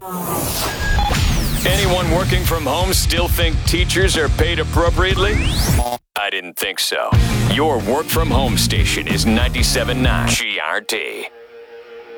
Anyone working from home still think teachers are paid appropriately? I didn't think so. Your work from home station is 97.9 GRD.